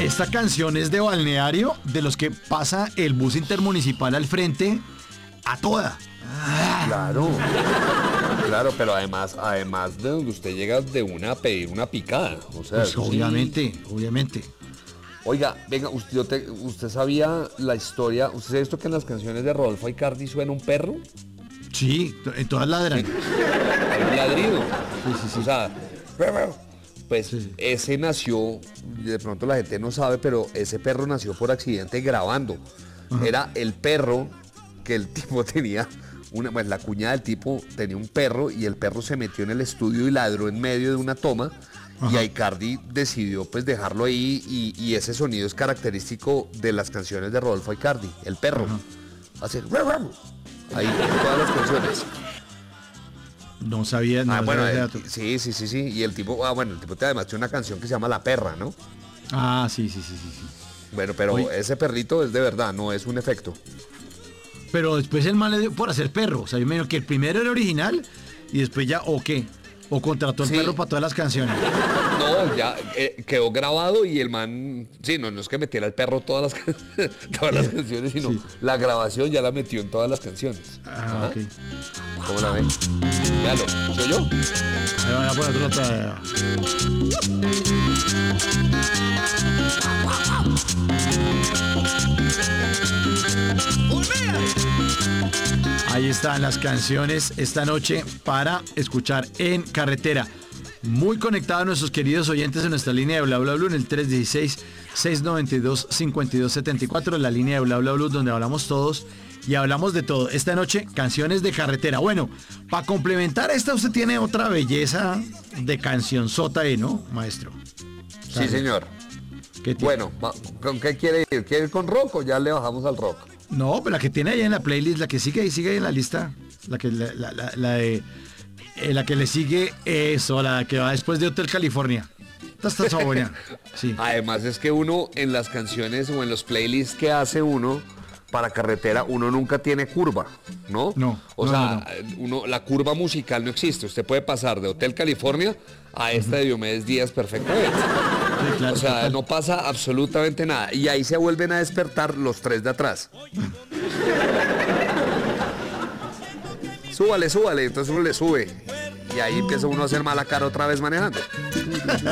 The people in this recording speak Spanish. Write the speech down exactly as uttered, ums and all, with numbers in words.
esta canción es de balneario, de los que pasa el bus intermunicipal al frente a toda. Claro, claro, pero además, además de donde usted llega de una a pedir una picada, o sea, Pues obviamente, sí. obviamente. Oiga, venga, usted, yo te- usted sabía la historia, ¿usted sabe esto que en las canciones de Rodolfo Aicardi suena un perro? Sí, en todas ladran. Hay un ladrido. Sí, sí, sí. O sea, pues Sí. ese nació, de pronto la gente no sabe, pero ese perro nació por accidente grabando. Ajá. Era el perro que el tipo tenía, una, pues la cuñada del tipo tenía un perro y el perro se metió en el estudio y ladró en medio de una toma. Y Ajá. Aicardi decidió pues dejarlo ahí y, y ese sonido es característico de las canciones de Rodolfo Aicardi, el perro. Ajá. Hace ahí en todas las canciones. No sabía, no Ah, sabía bueno, ese el- dato. sí, sí, sí, sí. Y el tipo, ah, bueno, el tipo te- además tiene una canción que se llama La Perra, ¿no? Ah, sí, sí, sí, sí, sí. Bueno, pero Oye. ese perrito es de verdad, no es un efecto. Pero después el man le dio por hacer perro. O sea, yo me digo que el primero era original y después ya, ¿o qué? O contrató el Sí. perro para todas las canciones. No, ya eh, quedó grabado y el man, sí, no, no es que metiera el perro todas las, can- todas las canciones, sino Sí. la grabación ya la metió en todas las canciones. Ah, Ajá. ok. ¿Cómo la ven? Véalo, ¿soy yo? Ahí van a poner otro otra. Ahí están las canciones esta noche para escuchar en carretera. Muy conectados nuestros queridos oyentes en nuestra línea de Bla Bla Blue en el tres uno seis, seis nueve dos, cinco dos siete cuatro, la línea de Bla Bla Blue donde hablamos todos y hablamos de todo. Esta noche, canciones de carretera. Bueno, para complementar esta, usted tiene otra belleza de cancionzota ahí, ¿no, maestro? Sí, señor. ¿Qué tiene? Bueno, va- ¿con qué quiere ir? ¿Quiere ir con rock o ya le bajamos al rock? No, pero la que tiene ahí en la playlist, la que sigue ahí, sigue ahí en la lista. La que, la, la, la, la de, eh, la que le sigue, eso, la que va después de Hotel California. Esta está esa buena. Sí. Además es que uno en las canciones o en los playlists que hace uno para carretera, uno nunca tiene curva, ¿no? No, O no, sea, no, uno, la curva musical no existe. Usted puede pasar de Hotel California a esta de Diomedes Díaz perfectamente. Sí, claro, O sea, total. no pasa absolutamente nada. Y ahí se vuelven a despertar los tres de atrás. Súbale, súbale. Entonces uno le sube. Y ahí empieza uno a hacer mala cara otra vez manejando.